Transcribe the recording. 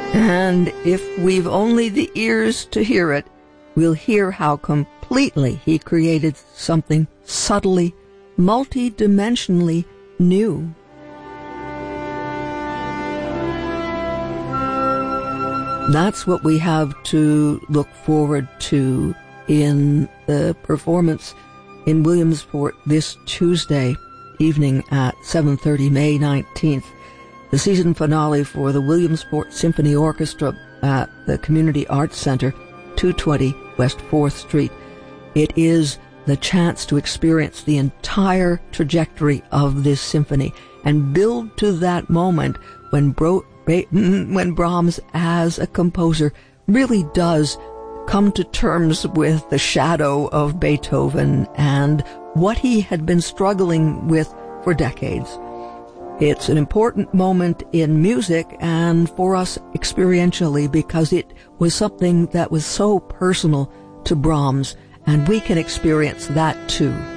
And if we've only the ears to hear it, we'll hear how completely he created something subtly, multi-dimensionally new. That's what we have to look forward to in the performance in Williamsport this Tuesday evening at 7:30, May 19th. The season finale for the Williamsport Symphony Orchestra at the Community Arts Center, 220 West 4th Street. It is the chance to experience the entire trajectory of this symphony and build to that moment when Brahms, as a composer, really does come to terms with the shadow of Beethoven and what he had been struggling with for decades. It's an important moment in music and for us experientially because it was something that was so personal to Brahms, and we can experience that too.